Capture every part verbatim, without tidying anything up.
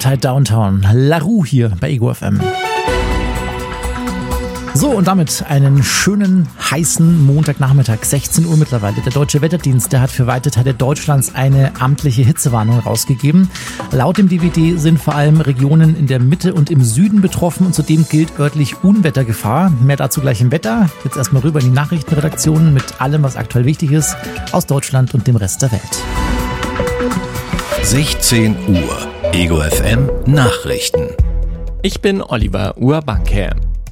Uptight Downtown. La Rue hier bei Ego F M. So, und damit einen schönen, heißen Montagnachmittag, sechzehn Uhr mittlerweile. Der Deutsche Wetterdienst, der hat für weite Teile Deutschlands eine amtliche Hitzewarnung rausgegeben. Laut dem D W D sind vor allem Regionen in der Mitte und im Süden betroffen und zudem gilt örtlich Unwettergefahr. Mehr dazu gleich im Wetter. Jetzt erstmal rüber in die Nachrichtenredaktion mit allem, was aktuell wichtig ist, aus Deutschland und dem Rest der Welt. sechzehn Uhr, Ego F M Nachrichten. Ich bin Oliver Urbanke.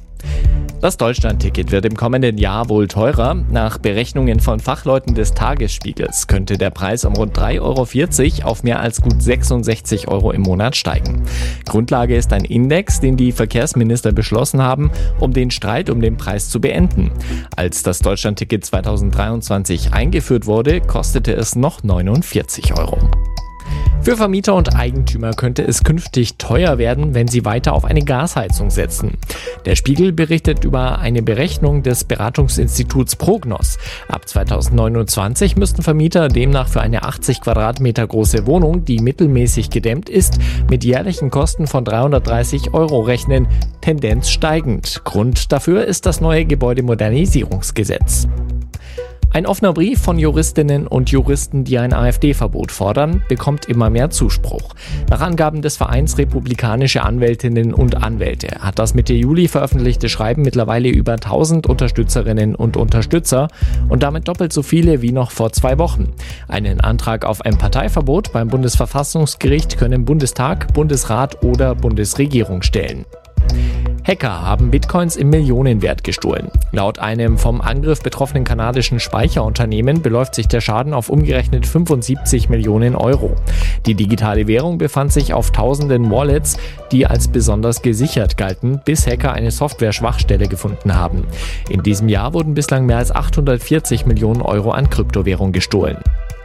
Das Deutschland-Ticket wird im kommenden Jahr wohl teurer. Nach Berechnungen von Fachleuten des Tagesspiegels könnte der Preis um rund drei Euro vierzig auf mehr als gut sechsundsechzig Euro im Monat steigen. Grundlage ist ein Index, den die Verkehrsminister beschlossen haben, um den Streit um den Preis zu beenden. Als das Deutschland-Ticket zweitausenddreiundzwanzig eingeführt wurde, kostete es noch neunundvierzig Euro. Für Vermieter und Eigentümer könnte es künftig teuer werden, wenn sie weiter auf eine Gasheizung setzen. Der Spiegel berichtet über eine Berechnung des Beratungsinstituts Prognos. Ab zweitausendneunundzwanzig müssten Vermieter demnach für eine achtzig Quadratmeter große Wohnung, die mittelmäßig gedämmt ist, mit jährlichen Kosten von dreihundertdreißig Euro rechnen, Tendenz steigend. Grund dafür ist das neue Gebäudemodernisierungsgesetz. Ein offener Brief von Juristinnen und Juristen, die ein AfD-Verbot fordern, bekommt immer mehr Zuspruch. Nach Angaben des Vereins Republikanische Anwältinnen und Anwälte hat das Mitte Juli veröffentlichte Schreiben mittlerweile über tausend Unterstützerinnen und Unterstützer und damit doppelt so viele wie noch vor zwei Wochen. Einen Antrag auf ein Parteiverbot beim Bundesverfassungsgericht können Bundestag, Bundesrat oder Bundesregierung stellen. Hacker haben Bitcoins im Millionenwert gestohlen. Laut einem vom Angriff betroffenen kanadischen Speicherunternehmen beläuft sich der Schaden auf umgerechnet fünfundsiebzig Millionen Euro. Die digitale Währung befand sich auf tausenden Wallets, die als besonders gesichert galten, bis Hacker eine Software-Schwachstelle gefunden haben. In diesem Jahr wurden bislang mehr als achthundertvierzig Millionen Euro an Kryptowährung gestohlen.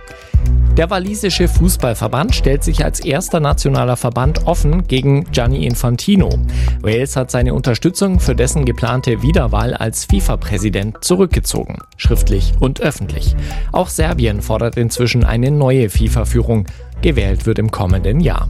Der walisische Fußballverband stellt sich als erster nationaler Verband offen gegen Gianni Infantino. Wales hat seine Unterstützung für dessen geplante Wiederwahl als FIFA-Präsident zurückgezogen, schriftlich und öffentlich. Auch Serbien fordert inzwischen eine neue FIFA-Führung. Gewählt wird im kommenden Jahr.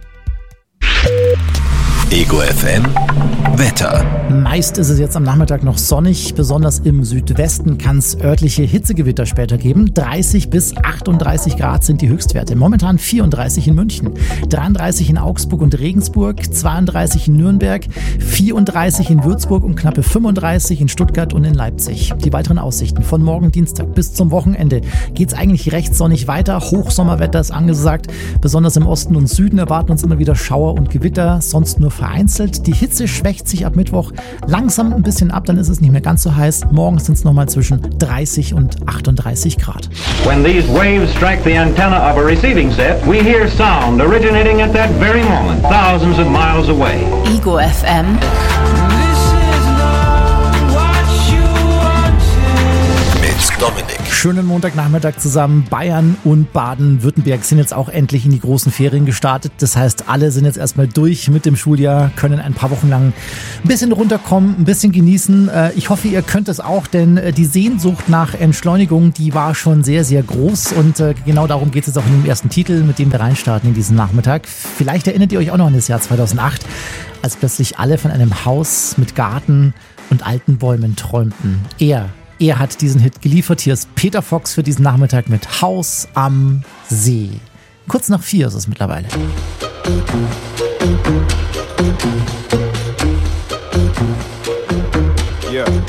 Ego F M Wetter. Meist ist es jetzt am Nachmittag noch sonnig, besonders im Südwesten kann es örtliche Hitzegewitter später geben. dreißig bis achtunddreißig Grad sind die Höchstwerte. Momentan vierunddreißig in München, dreiunddreißig in Augsburg und Regensburg, zweiunddreißig in Nürnberg, vierunddreißig in Würzburg und knappe fünfunddreißig in Stuttgart und in Leipzig. Die weiteren Aussichten von morgen Dienstag bis zum Wochenende geht es eigentlich recht sonnig weiter. Hochsommerwetter ist angesagt. Besonders im Osten und Süden erwarten uns immer wieder Schauer und Gewitter, sonst nur vereinzelt. Die Hitze schwächt sich ab Mittwoch langsam ein bisschen ab, dann ist es nicht mehr ganz so heiß. Morgen sind es nochmal zwischen dreißig und achtunddreißig Grad. When these waves strike the antenna of a receiving set, we hear sound originating at that very moment, thousands of miles away. Ego F M. Dominik. Schönen Montagnachmittag zusammen. Bayern und Baden-Württemberg sind jetzt auch endlich in die großen Ferien gestartet. Das heißt, alle sind jetzt erstmal durch mit dem Schuljahr, können ein paar Wochen lang ein bisschen runterkommen, ein bisschen genießen. Ich hoffe, ihr könnt es auch, denn die Sehnsucht nach Entschleunigung, die war schon sehr, sehr groß. Und genau darum geht es jetzt auch in dem ersten Titel, mit dem wir reinstarten in diesen Nachmittag. Vielleicht erinnert ihr euch auch noch an das Jahr zweitausendacht, als plötzlich alle von einem Haus mit Garten und alten Bäumen träumten. Er Er hat diesen Hit geliefert. Hier ist Peter Fox für diesen Nachmittag mit Haus am See. Kurz nach vier ist es mittlerweile. Yeah.